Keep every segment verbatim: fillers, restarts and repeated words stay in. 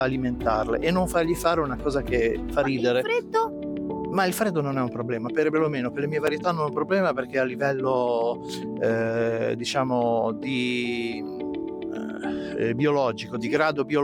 alimentarle e non fargli fare una cosa che fa Ma ridere. il freddo? Ma il freddo non è un problema, per perlomeno per le mie varietà non è un problema, perché a livello eh, diciamo di eh, biologico, di grado biologico,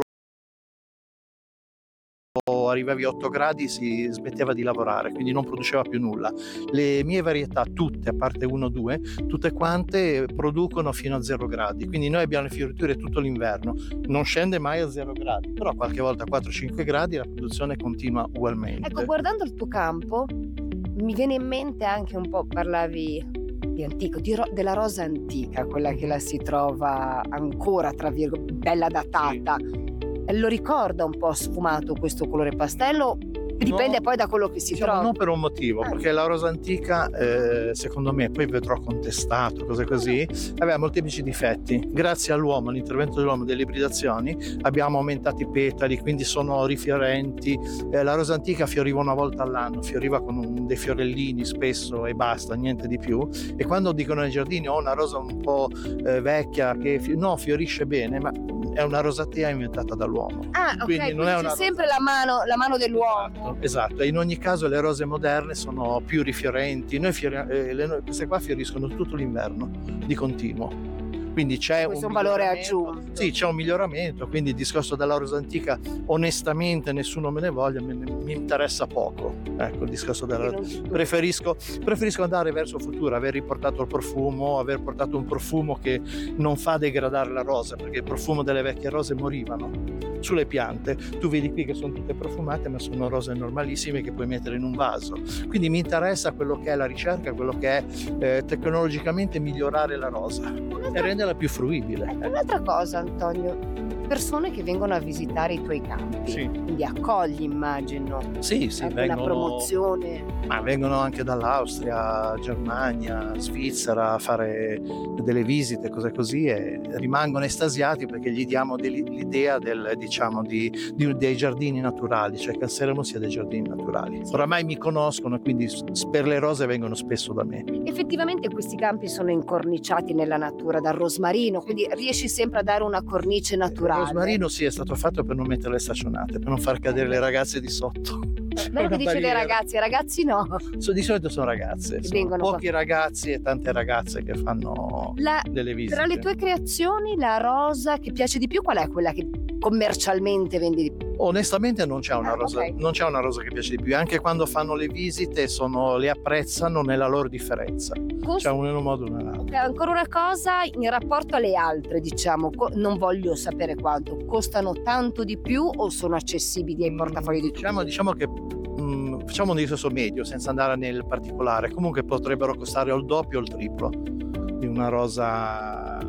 arrivavi a otto gradi si smetteva di lavorare, quindi non produceva più nulla. Le mie varietà tutte, a parte uno o due, tutte quante producono fino a zero gradi, quindi noi abbiamo le fioriture tutto l'inverno, non scende mai a zero gradi, però qualche volta a quattro cinque gradi la produzione continua ugualmente. Ecco, guardando il tuo campo mi viene in mente anche un po', parlavi di antico, di ro- della rosa antica, quella che la si trova ancora, tra virgolette, bella datata. Sì. Lo ricorda un po' sfumato questo colore pastello? Dipende No, poi da quello che si diciamo trova. non per un motivo, Ah. perché la rosa antica eh, secondo me, poi vedrò contestato, cose così, aveva molteplici difetti. Grazie all'uomo, all'intervento dell'uomo, delle ibridazioni, abbiamo aumentato i petali, quindi sono rifiorenti. Eh, la rosa antica fioriva una volta all'anno, fioriva con un, dei fiorellini spesso e basta, niente di più. E quando dicono nei giardini ho oh, una rosa un po' eh, vecchia che fi- no, fiorisce bene, ma è una rosatea inventata dall'uomo. Ah, ok, Quindi quindi non è c'è una sempre la mano, la mano dell'uomo. Esatto, esatto, e in ogni caso le rose moderne sono più rifiorenti. Noi fiori- eh, le- queste qua fioriscono tutto l'inverno di continuo. Quindi c'è Questo un è un valore miglioramento. aggiunto. Sì, c'è un miglioramento, quindi il discorso della rosa antica onestamente nessuno me ne voglia, me ne- mi interessa poco. Ecco, il discorso della Quindi non- preferisco, preferisco andare verso il futuro, aver riportato il profumo, aver portato un profumo che non fa degradare la rosa, perché il profumo delle vecchie rose morivano sulle piante. Tu vedi qui che sono tutte profumate, ma sono rose normalissime che puoi mettere in un vaso. Quindi mi interessa quello che è la ricerca, quello che è eh, tecnologicamente migliorare la rosa e Un'altra, renderla più fruibile. ecco, un'altra cosa, Antonio, persone che vengono a visitare i tuoi campi, Sì. quindi accogli, immagino, Sì, sì, anche una vengono, promozione. ma vengono anche dall'Austria, Germania, Svizzera a fare delle visite, cose così, e rimangono estasiati perché gli diamo dei- l'idea del, diciamo, di, di- dei giardini naturali, cioè che al Sereno sia dei giardini naturali. Oramai mi conoscono e quindi s- per le rose vengono spesso da me. Effettivamente questi campi sono incorniciati nella natura dal rosmarino, quindi riesci sempre a dare una cornice Il naturale. rosmarino sì, è stato fatto per non mettere le staccionate, per non far cadere le ragazze di sotto. Bello che Una dice dei barriera. ragazzi, i ragazzi no. So- di solito sono ragazze, Che sono vengono pochi ragazzi e tante ragazze che fanno La- delle visite. Tra le tue creazioni, la rosa che piace di più, qual è quella che commercialmente vendi di più? Onestamente non c'è una Ah, rosa, ok. non c'è una rosa che piace di più, anche quando fanno le visite sono, le apprezzano nella loro differenza. Cost- C'è un in un modo o nell'altro. Ok, ancora una cosa, in rapporto alle altre, diciamo, co- non voglio sapere quanto, costano tanto di più o sono accessibili ai portafogli di tutti? Diciamo, diciamo che mh, facciamo un discorso medio senza andare nel particolare, comunque potrebbero costare o il doppio o il triplo di una rosa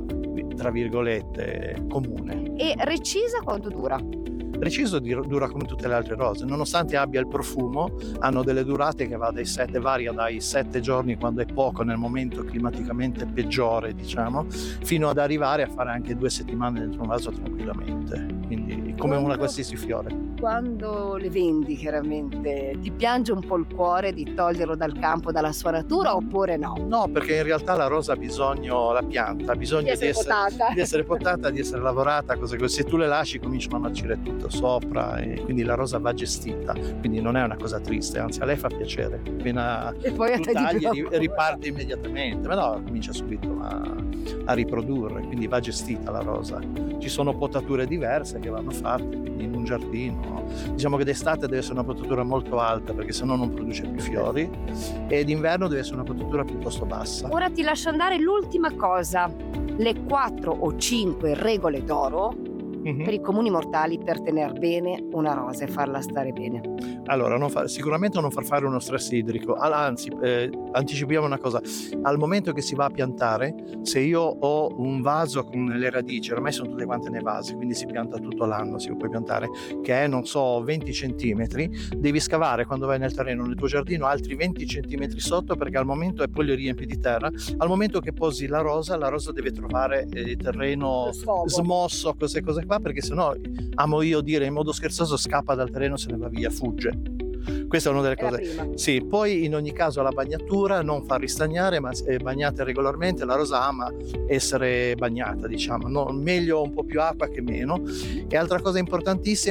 tra virgolette comune. E recisa quanto dura? Preciso di- dura come tutte le altre rose, nonostante abbia il profumo, hanno delle durate che va dai sette, varia dai sette giorni quando è poco nel momento climaticamente peggiore, diciamo, fino ad arrivare a fare anche due settimane dentro un vaso tranquillamente, quindi come una qualsiasi fiore. Quando le vendi, chiaramente, ti piange un po' il cuore di toglierlo dal campo, dalla sua natura, oppure no? No, perché in realtà la rosa ha bisogno, la pianta ha bisogno Di essere potata. di essere potata, di essere lavorata, cose così. Se tu le lasci cominciano a marcire tutto sopra e quindi la rosa va gestita, quindi non è una cosa triste, anzi a lei fa piacere. Appena E poi a tu te di tagli più. ri- riparte immediatamente, ma no, comincia subito a, a riprodurre, quindi va gestita la rosa. Ci sono potature diverse che vanno fatte, quindi in un giardino, diciamo che d'estate deve essere una potatura molto alta perché sennò non produce più fiori, e d'inverno deve essere una potatura piuttosto bassa. Ora ti lascio andare, l'ultima cosa, le quattro o cinque regole d'oro Mhm. per i comuni mortali per tener bene una rosa e farla stare bene. Allora, non fa- sicuramente non far fare uno stress idrico, Al- anzi, eh, anticipiamo una cosa, al momento che si va a piantare, se io ho un vaso con le radici, ormai sono tutte quante nei vasi, quindi si pianta tutto l'anno, si può piantare, che è, non so, venti centimetri, devi scavare quando vai nel terreno, nel tuo giardino, altri venti centimetri sotto, perché al momento, e poi li riempi di terra, al momento che posi la rosa, la rosa deve trovare eh, terreno Lo sfogo. smosso, queste cose qua, perché sennò, amo io dire in modo scherzoso, scappa dal terreno, se ne va via, fugge. Questa è una delle È la cose. prima. Sì, poi in ogni caso la bagnatura non fa ristagnare, ma se bagnate regolarmente, la rosa ama essere bagnata, diciamo, no? Meglio un po' più acqua che meno. E altra cosa importantissima